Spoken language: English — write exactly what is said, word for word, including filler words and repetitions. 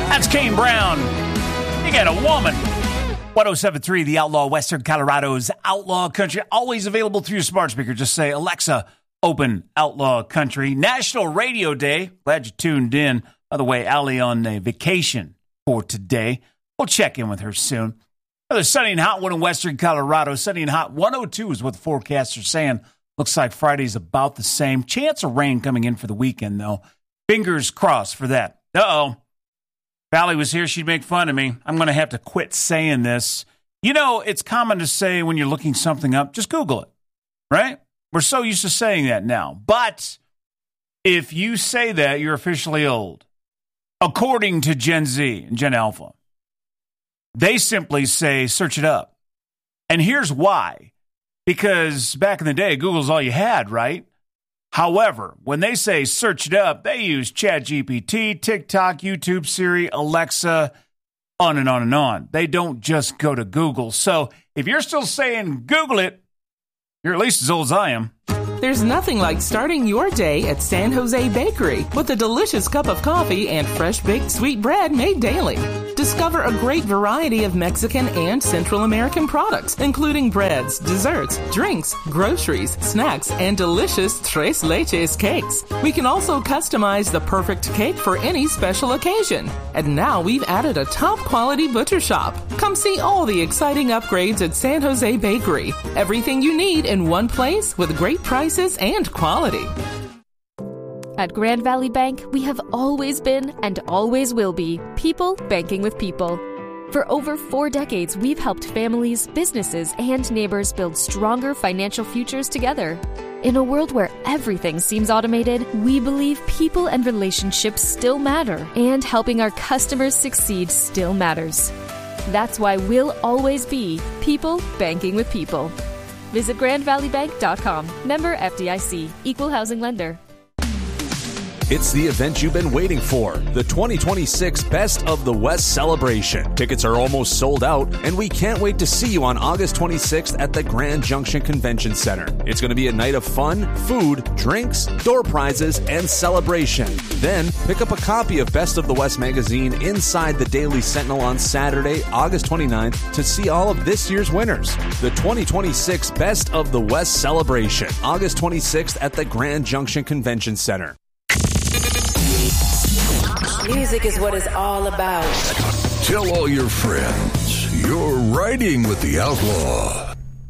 That's Kane Brown. You got a woman. one oh seven point three, The Outlaw, Western Colorado's Outlaw Country. Always available through your smart speaker. Just say, Alexa, open Outlaw Country. National Radio Day. Glad you tuned in. By the way, Allie on a vacation for today. We'll check in with her soon. Another sunny and hot one in Western Colorado. Sunny and hot. one oh two is what the forecasters are saying. Looks like Friday's about the same. Chance of rain coming in for the weekend, though. Fingers crossed for that. Uh-oh. Valley was here, she'd make fun of me. I'm going to have to quit saying this. You know, it's common to say when you're looking something up, just Google it, right? We're so used to saying that now. But if you say that, you're officially old. According to Gen Z and Gen Alpha, they simply say, search it up. And here's why. Because back in the day, Google's all you had, right? However, when they say search it up, they use ChatGPT, TikTok, YouTube, Siri, Alexa, on and on and on. They don't just go to Google. So if you're still saying Google it, you're at least as old as I am. There's nothing like starting your day at San Jose Bakery with a delicious cup of coffee and fresh-baked sweet bread made daily. Discover a great variety of Mexican and Central American products, including breads, desserts, drinks, groceries, snacks, and delicious Tres Leches cakes. We can also customize the perfect cake for any special occasion. And now we've added a top-quality butcher shop. Come see all the exciting upgrades at San Jose Bakery. Everything you need in one place with great prices and quality. At Grand Valley Bank, we have always been and always will be people banking with people. For over four decades, we've helped families, businesses, and neighbors build stronger financial futures together. In a world where everything seems automated, we believe people and relationships still matter, and helping our customers succeed still matters. That's why we'll always be people banking with people. Visit grand valley bank dot com. Member F D I C. Equal housing lender. It's the event you've been waiting for, the twenty twenty-six Best of the West celebration. Tickets are almost sold out, and we can't wait to see you on August twenty-sixth at the Grand Junction Convention Center. It's going to be a night of fun, food, drinks, door prizes, and celebration. Then, pick up a copy of Best of the West magazine inside the Daily Sentinel on Saturday, August twenty-ninth, to see all of this year's winners. The twenty twenty-six Best of the West celebration, August twenty-sixth at the Grand Junction Convention Center. Music is what it's all about. Tell all your friends you're riding with the Outlaw.